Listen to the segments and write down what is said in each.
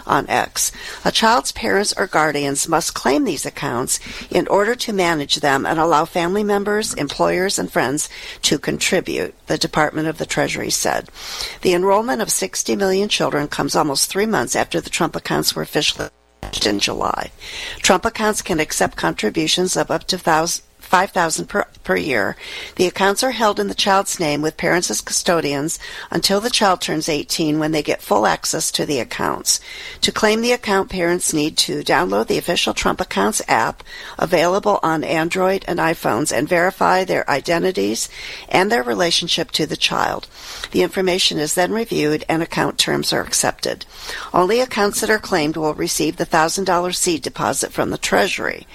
on X. A child's parents or guardians must claim these accounts in order to manage them and allow family members, employers, and friends to contribute, the Department of the Treasury said. The enrollment of 60 million children comes almost 3 months after the Trump accounts were officially launched in July. Trump accounts can accept contributions of up to $5,000 per year. The accounts are held in the child's name with parents as custodians until the child turns 18, when they get full access to the accounts. To claim the account, parents need to download the official Trump Accounts app available on Android and iPhones and verify their identities and their relationship to the child. The information is then reviewed and account terms are accepted. Only accounts that are claimed will receive the $1,000 seed deposit from the Treasury.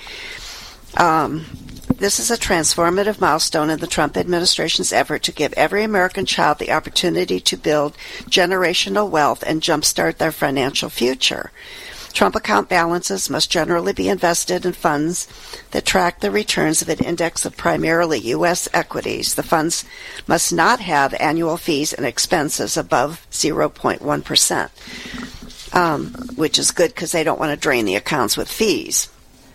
This is a transformative milestone in the Trump administration's effort to give every American child the opportunity to build generational wealth and jumpstart their financial future. Trump account balances must generally be invested in funds that track the returns of an index of primarily U.S. equities. The funds must not have annual fees and expenses above 0.1%, which is good because they don't want to drain the accounts with fees.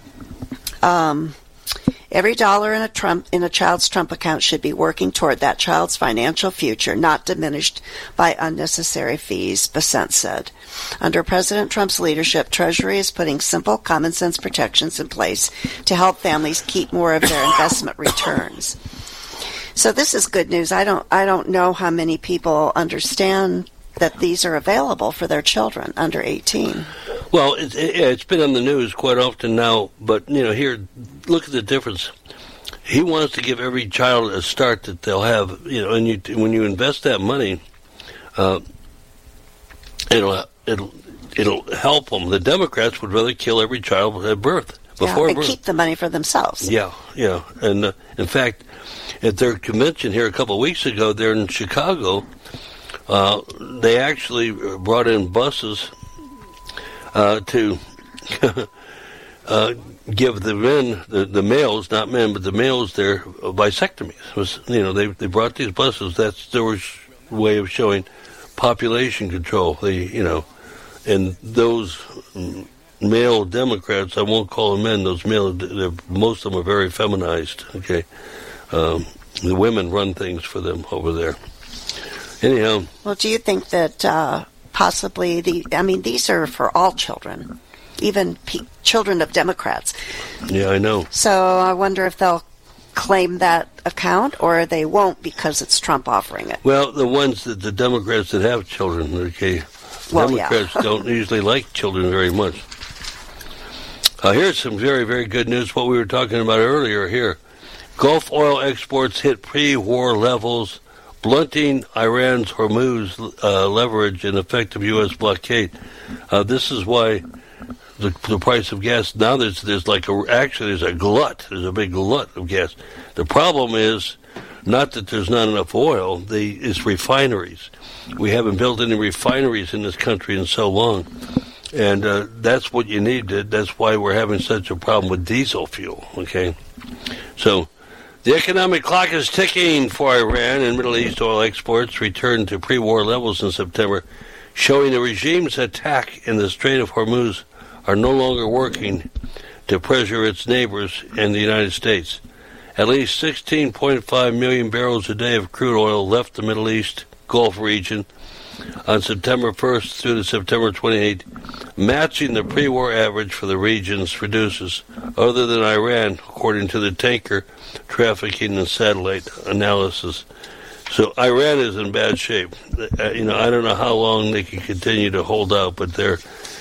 Every dollar in a child's Trump account should be working toward that child's financial future, not diminished by unnecessary fees, Bessent said. Under President Trump's leadership, Treasury is putting simple, common-sense protections in place to help families keep more of their investment returns. So this is good news. I don't know how many people understand that these are available for their children under 18. Well, it's been on the news quite often now, but, here, look at the difference. He wants to give every child a start that they'll have, and when you invest that money, it'll help them. The Democrats would rather kill every child at birth, before birth. Keep the money for themselves. Yeah, and in fact, at their convention here a couple of weeks ago, there in Chicago, they actually brought in buses to give the men, the males, not men, but the males, their vasectomies. They brought these buses. That's their way of showing population control. And those male Democrats, I won't call them men. Those male, most of them are very feminized. Okay, the women run things for them over there. Anyhow. Well, do you think that possibly these are for all children, even children of Democrats? Yeah, I know. So I wonder if they'll claim that account or they won't because it's Trump offering it. Well, the ones that the Democrats that have children, okay. Democrats don't usually like children very much. Here's some very, very good news, what we were talking about earlier here. Gulf oil exports hit pre-war levels, blunting Iran's Hormuz leverage and effective U.S. blockade. This is why the price of gas, now there's a glut. There's a big glut of gas. The problem is not that there's not enough oil, it's refineries. We haven't built any refineries in this country in so long. And that's what you need. That's why we're having such a problem with diesel fuel, okay? So the economic clock is ticking for Iran, and Middle East oil exports returned to pre-war levels in September, showing the regime's attack in the Strait of Hormuz are no longer working to pressure its neighbors and the United States. At least 16.5 million barrels a day of crude oil left the Middle East Gulf region on September 1st through to September 28th, matching the pre-war average for the region's producers, other than Iran, according to the tanker trafficking and satellite analysis. So Iran is in bad shape. I don't know how long they can continue to hold out, but they're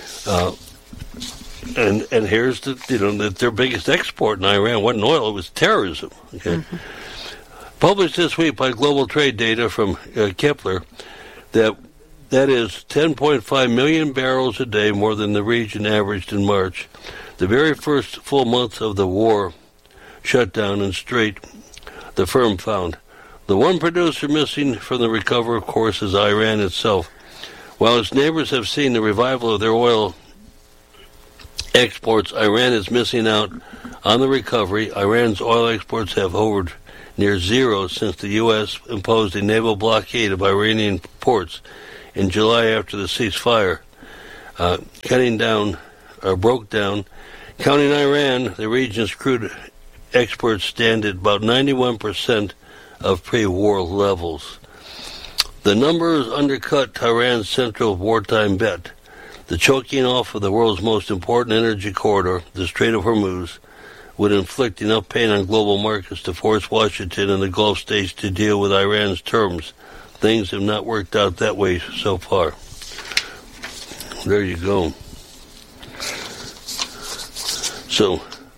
and here's their biggest export in Iran wasn't oil; it was terrorism. Okay, published this week by Global Trade Data from Kepler, that is 10.5 million barrels a day more than the region averaged in March, the very first full month of the war shutdown and strait. The firm found the one producer missing from the recovery, of course, is Iran itself. While its neighbors have seen the revival of their oil exports, Iran is missing out on the recovery. Iran's oil exports have hovered near zero since the U.S. imposed a naval blockade of Iranian ports in July after the ceasefire. broke down. Counting Iran, the region's crude exports stand at about 91% of pre-war levels. The numbers undercut Iran's central wartime bet. The choking off of the world's most important energy corridor, the Strait of Hormuz, would inflict enough pain on global markets to force Washington and the Gulf states to deal with Iran's terms. Things have not worked out that way so far. There you go. So,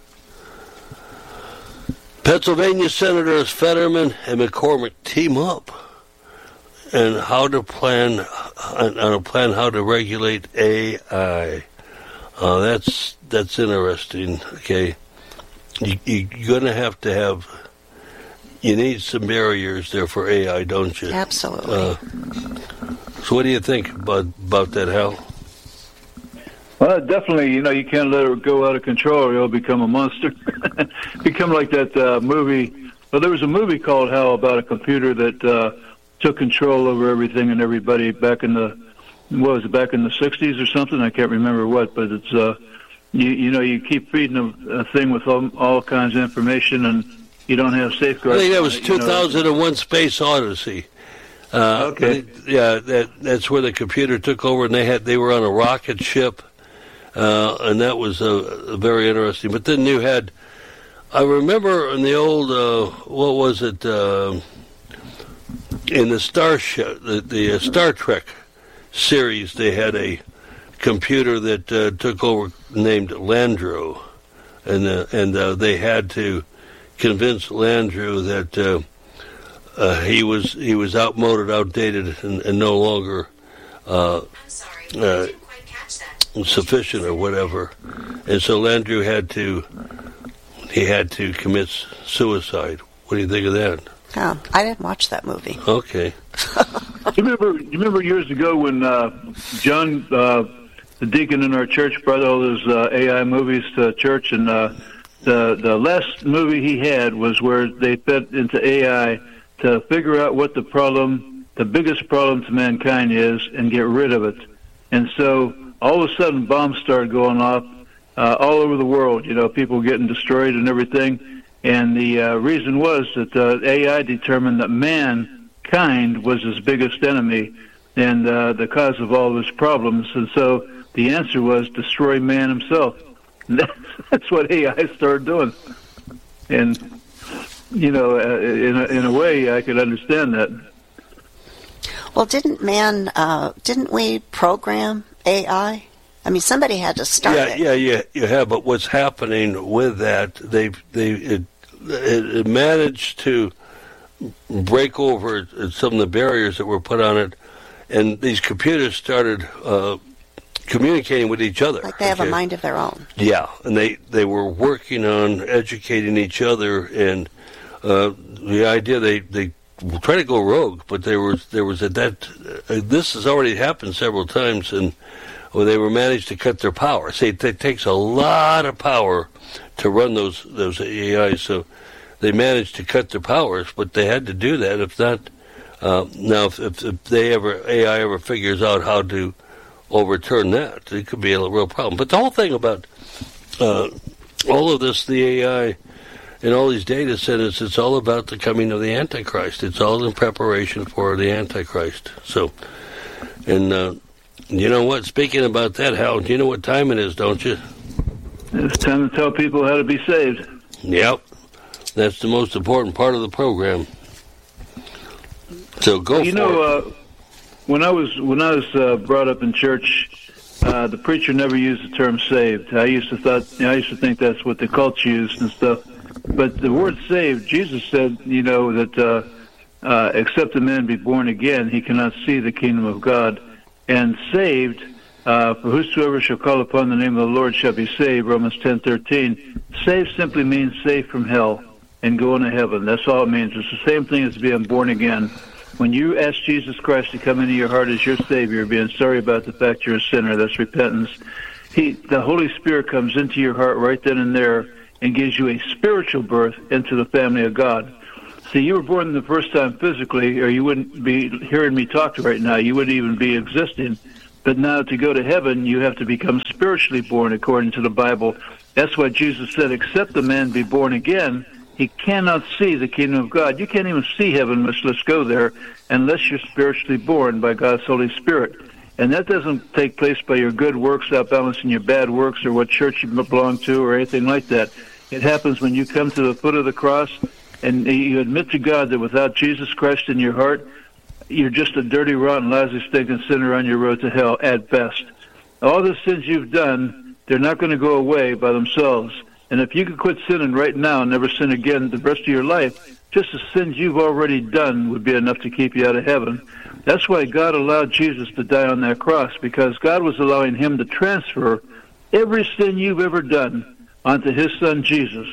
Pennsylvania Senators Fetterman and McCormick team up and how to plan how to regulate AI. That's interesting. Okay, you're going to have. You need some barriers there for AI, don't you? Absolutely. So, what do you think about that, Hal? Well, definitely. You can't let it go out of control, or it'll become a monster. Become like that movie. Well, there was a movie called Hal about a computer that took control over everything and everybody back in the 60s or something? I can't remember what, but it's you keep feeding a thing with all kinds of information, and you don't have safeguards. I think that was 2001: Space Odyssey. Okay. That's where the computer took over, and they were on a rocket ship, and that was very interesting. But then you had, I remember in the old what was it? In the Star Trek series, they had a computer that took over named Landru, and they had to convince Landru that he was outmoded, outdated, and no longer sufficient or whatever. And so Landru had to commit suicide. What do you think of that? Oh, I didn't watch that movie. Okay. You remember years ago when John, the deacon in our church, brought all those AI movies to church, and the last movie he had was where they fed into AI to figure out what the biggest problem to mankind is, and get rid of it. And so all of a sudden, bombs started going off all over the world. People getting destroyed and everything. And the reason was that AI determined that mankind was his biggest enemy and the cause of all of his problems. And so the answer was destroy man himself. That's what AI started doing. And, in a way, I could understand that. Well, didn't we program AI? I mean, somebody had to start it. Yeah, you have. But what's happening with that? It managed to break over some of the barriers that were put on it, and these computers started communicating with each other. Like they have a mind of their own. Yeah, and they were working on educating each other, and the idea they try to go rogue, but there was this has already happened several times, and they were managed to cut their power. See, it takes a lot of power to run those AIs, so they managed to cut their powers, but they had to do that. If not, now if AI ever figures out how to overturn that, it could be a real problem. But the whole thing about all of this, the AI and all these data centers, it's all about the coming of the Antichrist. It's all in preparation for the Antichrist. So, and you know what? Speaking about that, Hal, do you know what time it is, don't you? It's time to tell people how to be saved. Yep. That's the most important part of the program. So go for it. When I was brought up in church, the preacher never used the term saved. I used to think that's what the cults used and stuff. But the word saved, Jesus said, that except a man be born again, he cannot see the kingdom of God. And saved, for whosoever shall call upon the name of the Lord shall be saved, Romans 10:13. Saved simply means saved from hell and going to heaven. That's all it means. It's the same thing as being born again. When you ask Jesus Christ to come into your heart as your Savior, being sorry about the fact you're a sinner, that's repentance, the Holy Spirit comes into your heart right then and there and gives you a spiritual birth into the family of God. See, you were born the first time physically, or you wouldn't be hearing me talk right now. You wouldn't even be existing. But now to go to heaven, you have to become spiritually born according to the Bible. That's why Jesus said, except a man be born again, he cannot see the kingdom of God. You can't even see heaven, much less go there, unless you're spiritually born by God's Holy Spirit. And that doesn't take place by your good works outbalancing your bad works or what church you belong to or anything like that. It happens when you come to the foot of the cross and you admit to God that without Jesus Christ in your heart, you're just a dirty, rotten, lousy, stinking sinner on your road to hell at best. All the sins you've done, they're not going to go away by themselves. And if you could quit sinning right now and never sin again the rest of your life, just the sins you've already done would be enough to keep you out of heaven. That's why God allowed Jesus to die on that cross, because God was allowing him to transfer every sin you've ever done onto his son Jesus.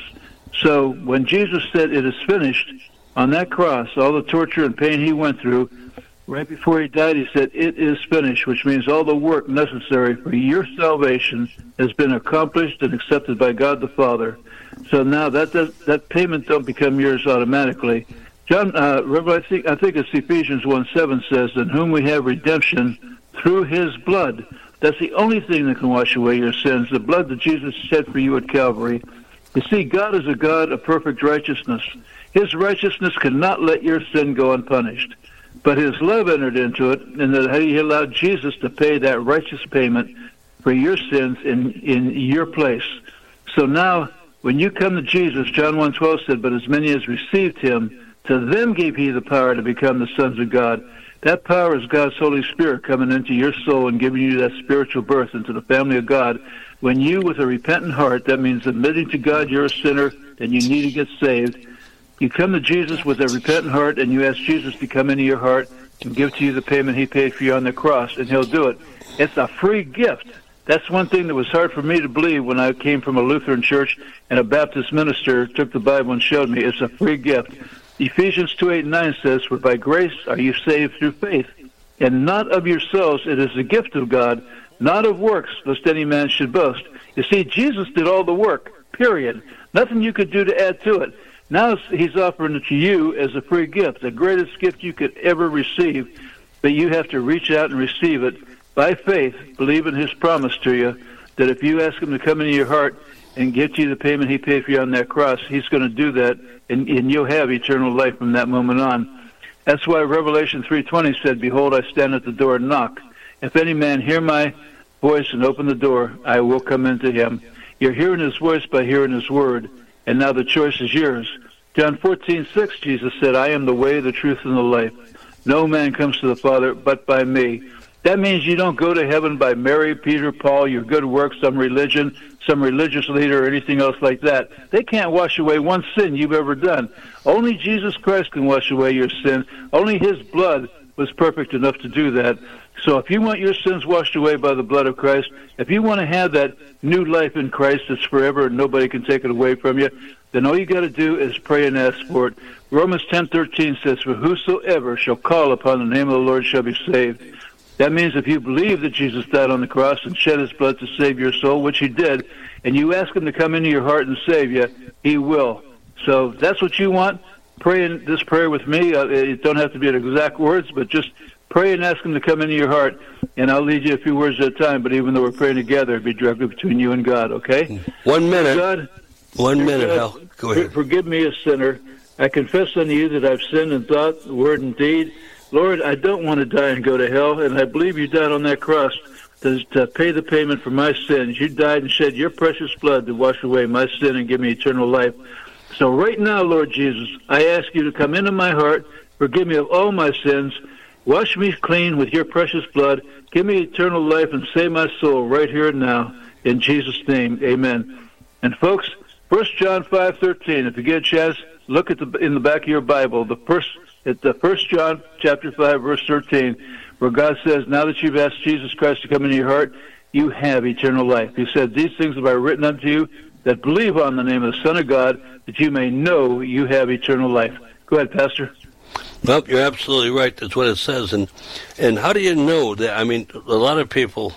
So when Jesus said it is finished on that cross, all the torture and pain he went through, right before he died, he said, it is finished, which means all the work necessary for your salvation has been accomplished and accepted by God the Father. So now that payment don't become yours automatically. John, I think it's Ephesians 1:7 says, in whom we have redemption through his blood. That's the only thing that can wash away your sins, the blood that Jesus shed for you at Calvary. You see, God is a God of perfect righteousness. His righteousness cannot let your sin go unpunished. But his love entered into it, and that he allowed Jesus to pay that righteous payment for your sins in your place. So now, when you come to Jesus, John 1:12 said, but as many as received him, to them gave he the power to become the sons of God. That power is God's Holy Spirit coming into your soul and giving you that spiritual birth into the family of God. When you, with a repentant heart, that means admitting to God you're a sinner and you need to get saved, you come to Jesus with a repentant heart and you ask Jesus to come into your heart and give to you the payment he paid for you on the cross, and he'll do it. It's a free gift. That's one thing that was hard for me to believe when I came from a Lutheran church and a Baptist minister took the Bible and showed me it's a free gift. Ephesians 2:8-9 says, for by grace are you saved through faith, and not of yourselves, it is the gift of God, not of works, lest any man should boast. You see, Jesus did all the work, period. Nothing you could do to add to it. Now he's offering it to you as a free gift, the greatest gift you could ever receive, but you have to reach out and receive it by faith, believe in his promise to you, that if you ask him to come into your heart and get you the payment he paid for you on that cross, he's going to do that, and you'll have eternal life from that moment on. That's why Revelation 3:20 said, behold, I stand at the door and knock. If any man hear my voice and open the door, I will come into him. You're hearing his voice by hearing his word, and now the choice is yours. John 14:6, Jesus said, I am the way, the truth, and the life. No man comes to the Father but by me. That means you don't go to heaven by Mary, Peter, Paul, your good works, some religion, some religious leader, or anything else like that. They can't wash away one sin you've ever done. Only Jesus Christ can wash away your sin. Only his blood was perfect enough to do that. So if you want your sins washed away by the blood of Christ, if you want to have that new life in Christ that's forever and nobody can take it away from you, then all you got to do is pray and ask for it. Romans 10:13 says, for whosoever shall call upon the name of the Lord shall be saved. That means if you believe that Jesus died on the cross and shed his blood to save your soul, which he did, and you ask him to come into your heart and save you, he will. So if that's what you want, pray in this prayer with me. It don't have to be in exact words, but just pray and ask him to come into your heart, and I'll lead you a few words at a time, but even though we're praying together, it'll be directly between you and God, okay? 1 minute. God, 1 minute, Hal. Go ahead. Forgive me, a sinner. I confess unto you that I've sinned in thought, word, and deed. Lord, I don't want to die and go to hell, and I believe you died on that cross to pay the payment for my sins. You died and shed your precious blood to wash away my sin and give me eternal life. So right now, Lord Jesus, I ask you to come into my heart, forgive me of all my sins, wash me clean with your precious blood, give me eternal life, and save my soul right here and now. In Jesus' name, amen. And folks, 1 John 5:13, if you get a chance, look at in the back of your Bible, it's 1 John chapter 5, verse 13, where God says, now that you've asked Jesus Christ to come into your heart, you have eternal life. He said, these things have I written unto you that believe on the name of the Son of God, that you may know you have eternal life. Go ahead, Pastor. Well, you're absolutely right. That's what it says. And how do you know that? I mean, a lot of people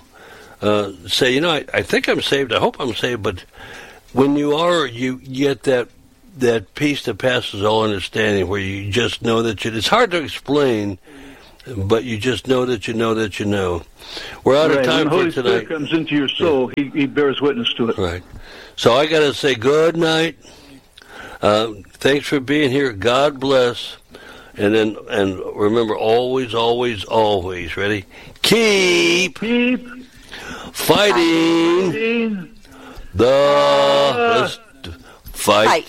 say, I think I'm saved. I hope I'm saved. But when you are, you get that peace that passes all understanding, where you just know that it's hard to explain but you just know that you know that you know. We're out of time for tonight. When the Holy Spirit comes into your soul, he bears witness to it. Right. So I got to say good night. Thanks for being here. God bless. And remember, always, always, always, ready? Keep fighting the fight.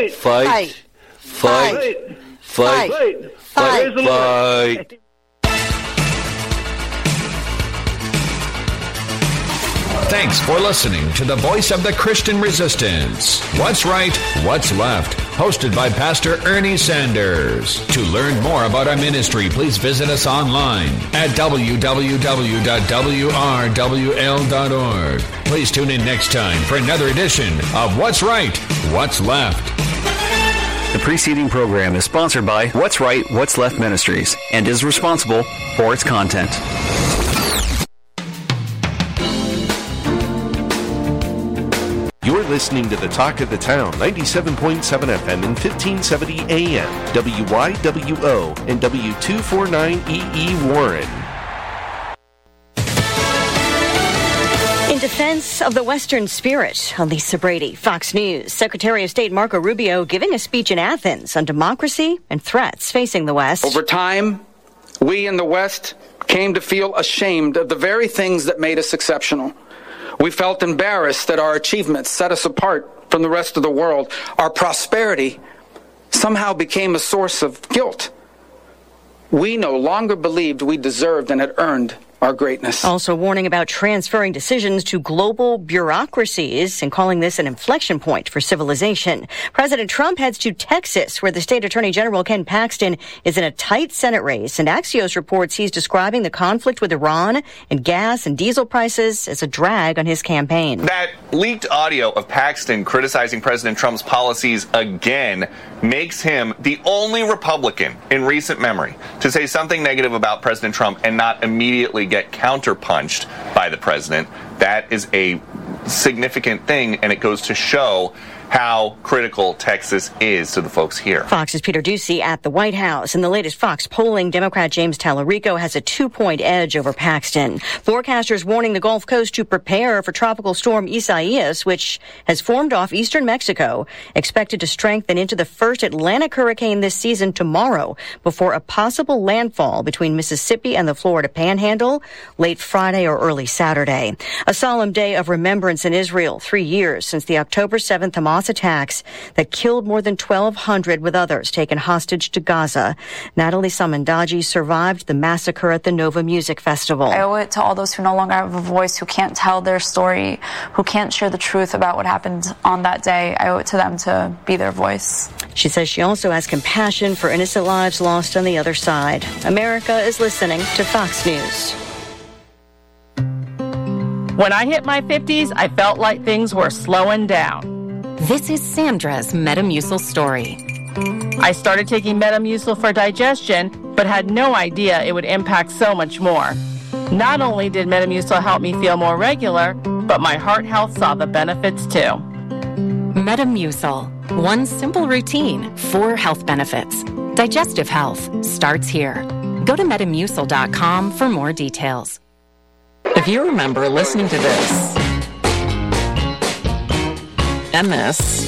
Thanks for listening to the Voice of the Christian Resistance. What's Right, What's Left? Hosted by Pastor Ernie Sanders. To learn more about our ministry, please visit us online at www.wrwl.org. Please tune in next time for another edition of What's Right, What's Left. The preceding program is sponsored by What's Right, What's Left Ministries and is responsible for its content. You're listening to the Talk of the Town, 97.7 FM and 1570 AM, WYWO and W249EE Warren. In defense of the Western spirit, Lisa Brady, Fox News. Secretary of State Marco Rubio giving a speech in Athens on democracy and threats facing the West. Over time, we in the West came to feel ashamed of the very things that made us exceptional. We felt embarrassed that our achievements set us apart from the rest of the world. Our prosperity somehow became a source of guilt. We no longer believed we deserved and had earned our greatness. Also warning about transferring decisions to global bureaucracies and calling this an inflection point for civilization. President Trump heads to Texas, where the state attorney general Ken Paxton is in a tight Senate race, and Axios reports he's describing the conflict with Iran and gas and diesel prices as a drag on his campaign. That leaked audio of Paxton criticizing President Trump's policies again makes him the only Republican in recent memory to say something negative about President Trump and not immediately get counterpunched by the president. That is a significant thing, and it goes to show how critical Texas is to the folks here. Fox's Peter Doocy at the White House. In the latest Fox polling, Democrat James Tallarico has a 2-point edge over Paxton. Forecasters warning the Gulf Coast to prepare for Tropical Storm Isaias, which has formed off eastern Mexico, expected to strengthen into the first Atlantic hurricane this season tomorrow, before a possible landfall between Mississippi and the Florida Panhandle late Friday or early Saturday. A solemn day of remembrance in Israel, 3 years since the October 7th Hamas attacks that killed more than 1,200 with others taken hostage to Gaza. Natalie Samandaji survived the massacre at the Nova Music Festival. I owe it to all those who no longer have a voice, who can't tell their story, who can't share the truth about what happened on that day. I owe it to them to be their voice. She says she also has compassion for innocent lives lost on the other side. America is listening to Fox News. When I hit my 50s, I felt like things were slowing down. This is Sandra's Metamucil story. I started taking Metamucil for digestion, but had no idea it would impact so much more. Not only did Metamucil help me feel more regular, but my heart health saw the benefits too. Metamucil. One simple routine, 4 health benefits. Digestive health starts here. Go to Metamucil.com for more details. If you remember listening to this, and this,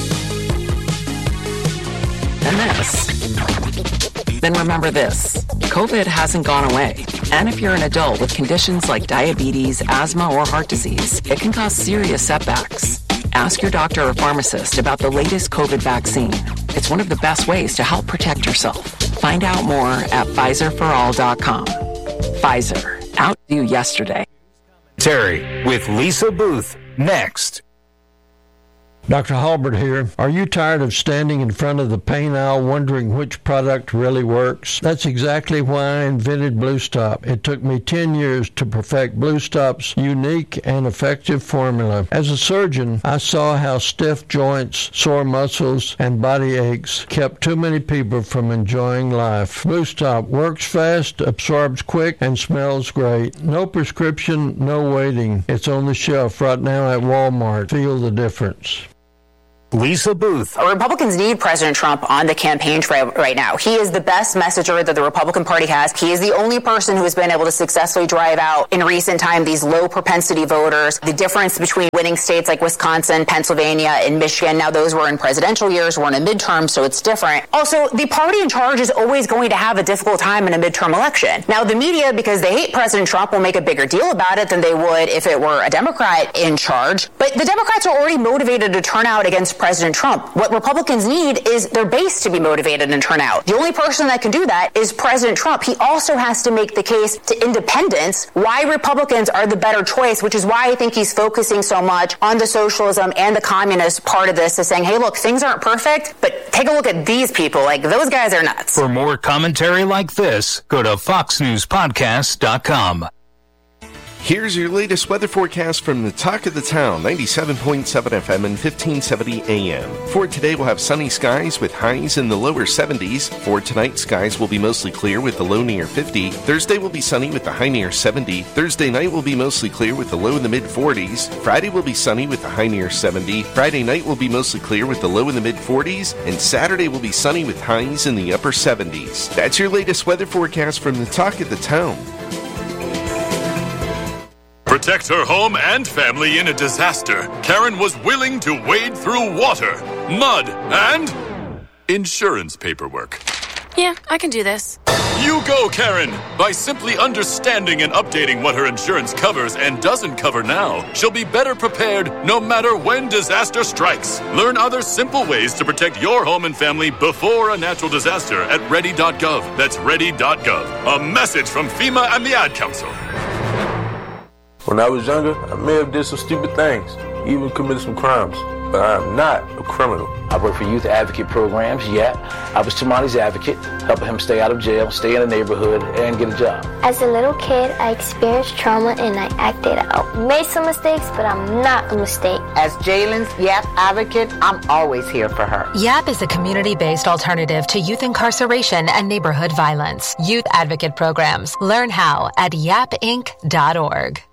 and this, then remember this. COVID hasn't gone away. And if you're an adult with conditions like diabetes, asthma, or heart disease, it can cause serious setbacks. Ask your doctor or pharmacist about the latest COVID vaccine. It's one of the best ways to help protect yourself. Find out more at PfizerForAll.com. Pfizer, out to you yesterday. Terry with Lisa Booth, next. Dr. Halbert here. Are you tired of standing in front of the pain aisle wondering which product really works? That's exactly why I invented Blue Stop. It took me 10 years to perfect Blue Stop's unique and effective formula. As a surgeon, I saw how stiff joints, sore muscles, and body aches kept too many people from enjoying life. Blue Stop works fast, absorbs quick, and smells great. No prescription, no waiting. It's on the shelf right now at Walmart. Feel the difference. Lisa Booth. Republicans need President Trump on the campaign trail right now. He is the best messenger that the Republican Party has. He is the only person who has been able to successfully drive out in recent time these low propensity voters. The difference between winning states like Wisconsin, Pennsylvania, and Michigan, now those were in presidential years, we're in a midterm, so it's different. Also, the party in charge is always going to have a difficult time in a midterm election. Now, the media, because they hate President Trump, will make a bigger deal about it than they would if it were a Democrat in charge. But the Democrats are already motivated to turn out against President Trump. What Republicans need is their base to be motivated and turn out. The only person that can do that is President Trump. He also has to make the case to independents why Republicans are the better choice, which is why I think he's focusing so much on the socialism and the communist part of this, is saying, hey, look, things aren't perfect, but take a look at these people. Like, those guys are nuts. For more commentary like this, go to foxnewspodcast.com. Here's your latest weather forecast from the Talk of the Town, 97.7 FM and 1570 AM. For today, we'll have sunny skies with highs in the lower 70s. For tonight, skies will be mostly clear with the low near 50. Thursday will be sunny with the high near 70. Thursday night will be mostly clear with the low in the mid 40s. Friday will be sunny with the high near 70. Friday night will be mostly clear with the low in the mid 40s. And Saturday will be sunny with highs in the upper 70s. That's your latest weather forecast from the Talk of the Town. Protect her home and family in a disaster. Karen was willing to wade through water, mud, and insurance paperwork. Yeah, I can do this. You go, Karen! By simply understanding and updating what her insurance covers and doesn't cover now, she'll be better prepared no matter when disaster strikes. Learn other simple ways to protect your home and family before a natural disaster at ready.gov. That's ready.gov. A message from FEMA and the Ad Council. When I was younger, I may have did some stupid things, even committed some crimes, but I am not a criminal. I work for youth advocate programs, YAP. I was Tamani's advocate, helping him stay out of jail, stay in the neighborhood, and get a job. As a little kid, I experienced trauma and I acted out. Made some mistakes, but I'm not a mistake. As Jalen's YAP advocate, I'm always here for her. YAP is a community-based alternative to youth incarceration and neighborhood violence. Youth advocate programs. Learn how at yapinc.org.